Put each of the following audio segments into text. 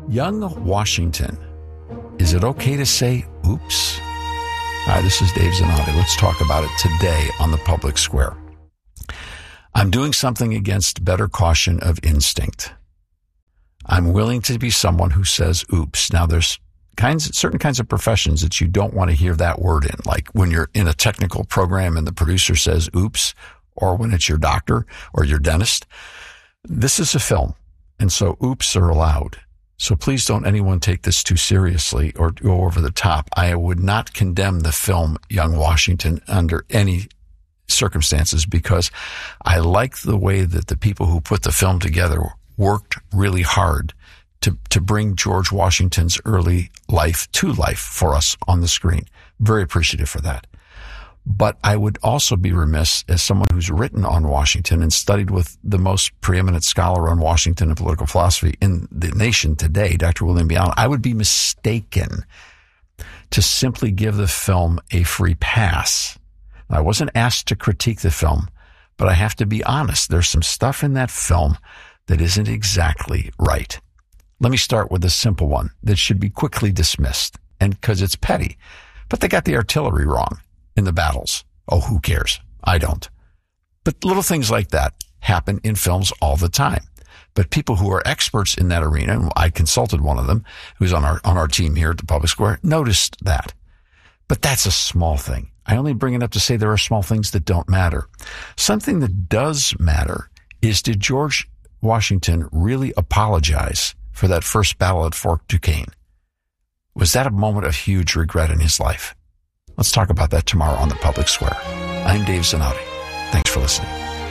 Young Washington. Is it okay to say oops? Hi, this is Dave Zanotti. Let's talk about it today on the Public Square. I'm doing something against better caution of instinct. I'm willing to be someone who says oops. Now, there's certain kinds of professions that you don't want to hear that word in, like when you're in a technical program and the producer says oops, or when it's your doctor or your dentist. This is a film, and so oops are allowed. So please don't anyone take this too seriously or go over the top. I would not condemn the film Young Washington under any circumstances, because I like the way that the people who put the film together worked really hard to bring George Washington's early life to life for us on the screen. Very appreciative for that. But I would also be remiss, as someone who's written on Washington and studied with the most preeminent scholar on Washington and political philosophy in the nation today, Dr. William B. Allen, I would be mistaken to simply give the film a free pass. I wasn't asked to critique the film, but I have to be honest. There's some stuff in that film that isn't exactly right. Let me start with a simple one that should be quickly dismissed, and because it's petty. But they got the artillery wrong in the battles. Oh, who cares? I don't. But little things like that happen in films all the time. But people who are experts in that arena, and I consulted one of them who's on our team here at the Public Square, noticed that. But that's a small thing. I only bring it up to say there are small things that don't matter. Something that does matter is, did George Washington really apologize for that first battle at Fort Duquesne? Was that a moment of huge regret in his life? Let's talk about that tomorrow on the Public Square. I'm Dave Zanotti. Thanks for listening.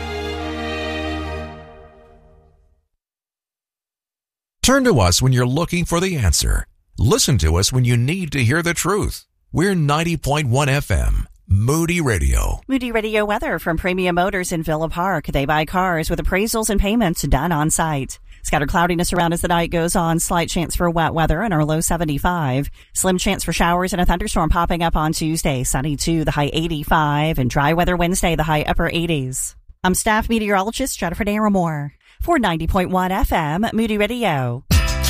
Turn to us when you're looking for the answer. Listen to us when you need to hear the truth. We're 90.1 FM, Moody Radio. Moody Radio weather from Premium Motors in Villa Park. They buy cars with appraisals and payments done on site. Scattered cloudiness around as the night goes on. Slight chance for wet weather and our low 75. Slim chance for showers and a thunderstorm popping up on Tuesday. Sunny 2, the high 85. And dry weather Wednesday, the high upper 80s. I'm staff meteorologist Jennifer Naramore for 90.1 FM, Moody Radio.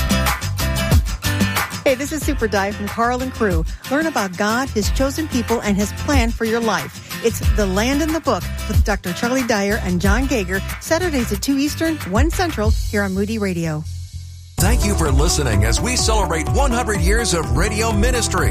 Hey, this is Super Dive from Carl and Crew. Learn about God, His chosen people, and His plan for your life. It's The Land in the Book with Dr. Charlie Dyer and John Gager, Saturdays at 2 Eastern, 1 Central, here on Moody Radio. Thank you for listening as we celebrate 100 years of radio ministry.